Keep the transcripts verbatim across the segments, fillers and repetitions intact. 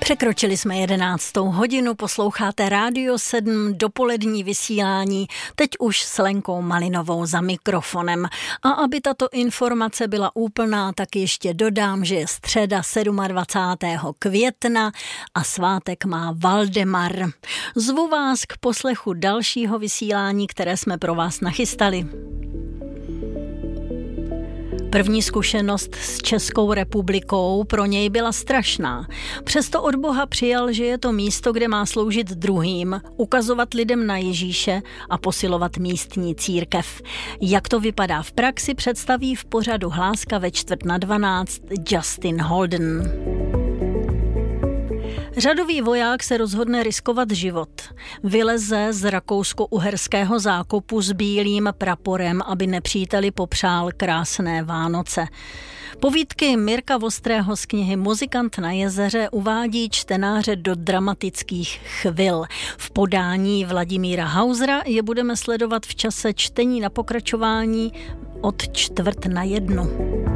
Překročili jsme jedenáctou hodinu, posloucháte Rádio sedm, dopolední vysílání, teď už s Lenkou Malinovou za mikrofonem. A aby tato informace byla úplná, tak ještě dodám, že je středa dvacátého sedmého května a svátek má Valdemar. Zvu vás k poslechu dalšího vysílání, které jsme pro vás nachystali. První zkušenost s Českou republikou pro něj byla strašná. Přesto od Boha přijal, že je to místo, kde má sloužit druhým, ukazovat lidem na Ježíše a posilovat místní církev. Jak to vypadá v praxi, představí v pořadu Hláska ve čtvrt na dvanáct Justin Holden. Řadový voják se rozhodne riskovat život. Vyleze z rakousko-uherského zákopu s bílým praporem, aby nepříteli popřál krásné Vánoce. Povídky Mirka Vostrého z knihy Muzikant na jezeře uvádí čtenáře do dramatických chvil. V podání Vladimíra Hausera je budeme sledovat v čase čtení na pokračování od čtvrt na jednu.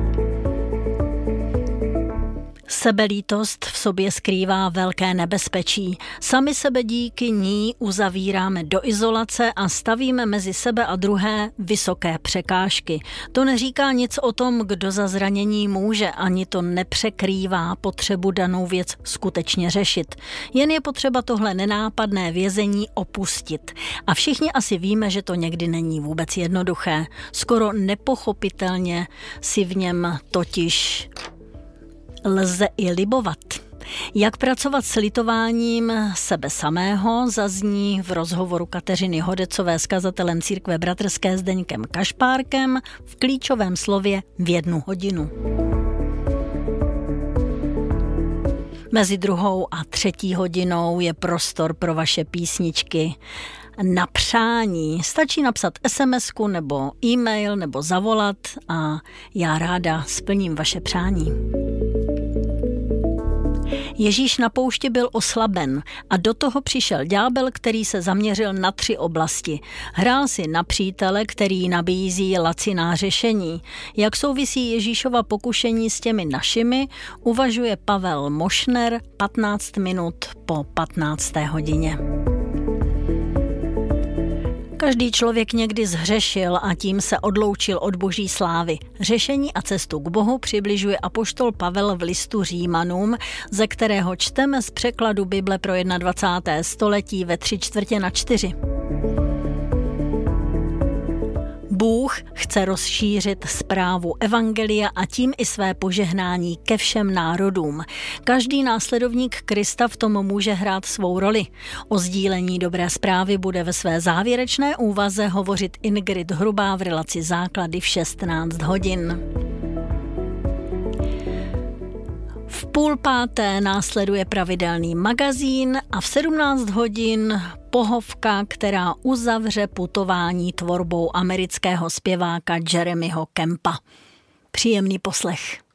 Sebelítost v sobě skrývá velké nebezpečí. Sami sebe díky ní uzavíráme do izolace a stavíme mezi sebe a druhé vysoké překážky. To neříká nic o tom, kdo za zranění může, ani to nepřekrývá potřebu danou věc skutečně řešit. Jen je potřeba tohle nenápadné vězení opustit. A všichni asi víme, že to někdy není vůbec jednoduché. Skoro nepochopitelně si v něm totiž lze i libovat. Jak pracovat s litováním sebe samého, zazní v rozhovoru Kateřiny Hodecové s kazatelem církve bratrské Zdeňkem Kašpárkem v klíčovém slově v jednu hodinu. Mezi druhou a třetí hodinou je prostor pro vaše písničky na přání. Stačí napsat esemesku nebo e-mail nebo zavolat a já ráda splním vaše přání. Ježíš na poušti byl oslaben a do toho přišel ďábel, který se zaměřil na tři oblasti. Hrál si na přítele, který nabízí laciná řešení. Jak souvisí Ježíšova pokušení s těmi našimi, uvažuje Pavel Mošner patnáct minut po patnácté hodině. Každý člověk někdy zhřešil a tím se odloučil od boží slávy. Řešení a cestu k Bohu přibližuje apoštol Pavel v listu Římanům, ze kterého čteme z překladu Bible pro dvacáté první století ve tři čtvrtě na čtyři. Bůh chce rozšířit zprávu evangelia a tím i své požehnání ke všem národům. Každý následovník Krista v tom může hrát svou roli. O sdílení dobré zprávy bude ve své závěrečné úvaze hovořit Ingrid Hrubá v relaci Základy v šestnáct hodin. V půl páté následuje pravidelný magazín a v sedmnáct hodin pohovka, která uzavře putování tvorbou amerického zpěváka Jeremyho Kempa. Příjemný poslech.